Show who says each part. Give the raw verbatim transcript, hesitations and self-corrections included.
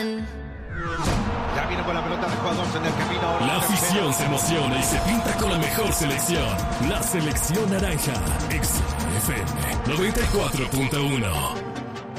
Speaker 1: Ya viene con la pelota de jugadores en el camino. Ahora
Speaker 2: La afición se emociona y se pinta con la mejor selección. La selección naranja. X F M noventa y cuatro punto uno.